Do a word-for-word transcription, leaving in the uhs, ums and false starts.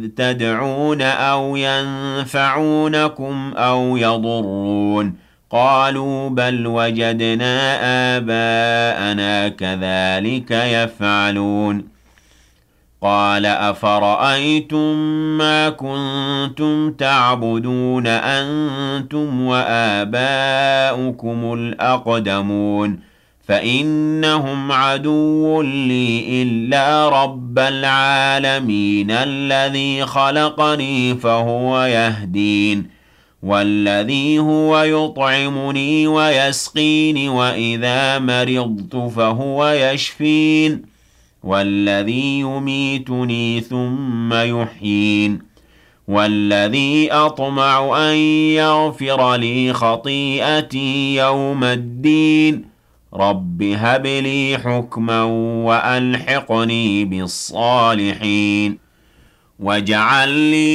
تدعون أو ينفعونكم أو يضرون قالوا بل وجدنا آباءنا كذلك يفعلون قال أفرأيتم ما كنتم تعبدون أنتم وآباؤكم الأقدمون فإنهم عدو لي إلا رب العالمين الذي خلقني فهو يهدين والذي هو يطعمني ويسقين وإذا مرضت فهو يشفين والذي يميتني ثم يحيين والذي أطمع أن يغفر لي خطيئتي يوم الدين رب هب لي حكما وألحقني بالصالحين واجعل لي